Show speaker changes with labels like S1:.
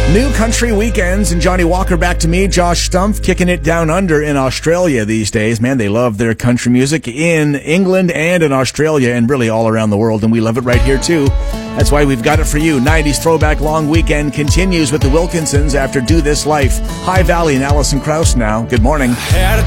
S1: New Country Weekends and Johnny Walker back to me. Josh Stumpf kicking it down under in Australia these days. Man, they love their country music in England and in Australia and really all around the world, and we love it right here too. That's why we've got it for you. 90s Throwback Long Weekend continues with the Wilkinsons after Do This Life. High Valley and Alison Krauss now. Good morning.